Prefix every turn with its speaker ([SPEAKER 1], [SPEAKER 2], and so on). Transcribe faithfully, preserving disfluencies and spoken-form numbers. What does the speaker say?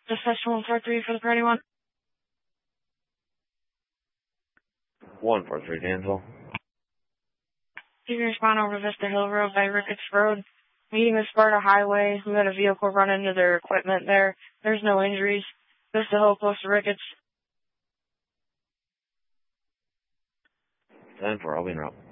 [SPEAKER 1] Dispatch one four three for the party one.
[SPEAKER 2] one four three, Danville.
[SPEAKER 1] You can respond over Vista Hill Road by Ricketts Road. Meeting with Sparta Highway. We had a vehicle run into their equipment there. There's no injuries. Vista Hill close to Ricketts.
[SPEAKER 2] ten four, I'll be in route.